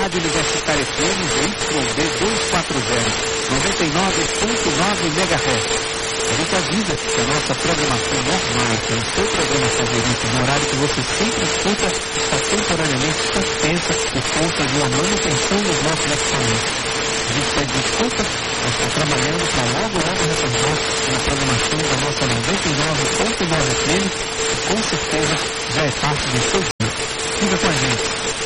Rádio Universitária FM ZYD 240, 99.9 MHz. A gente avisa que a nossa programação normal, que é o seu programa favorito, no horário que você sempre escuta, está temporariamente suspensa por conta de uma manutenção dos nossos equipamentos. A gente pede desculpa, nós estamos trabalhando para logo retornar na programação da nossa 99.9 FM, que com certeza já é parte do seu